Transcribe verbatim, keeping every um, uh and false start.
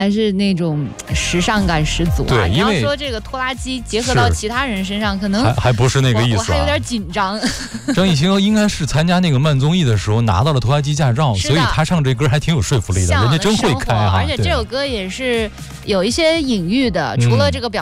还是那种时尚感十足啊。 对， 你要因为说这个拖拉机结合到其他人身上，可能还还不是那个意思、啊、 我, 我还有点紧张。 张艺兴应该是参加那个慢综艺的时候拿到了拖拉机驾照，所以他唱这歌还挺有说服力的，人家真会开啊。 而且这首歌也是有一些隐喻的，除了这个表